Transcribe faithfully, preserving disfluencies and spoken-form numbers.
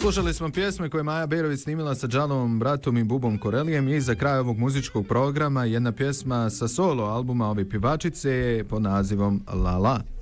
Slušali smo pjesme koje je Maja Berović snimila sa Džalovom bratom i Bubom Korelijem i za kraj ovog muzičkog programa jedna pjesma sa solo albuma ove pjevačice pod nazivom La La.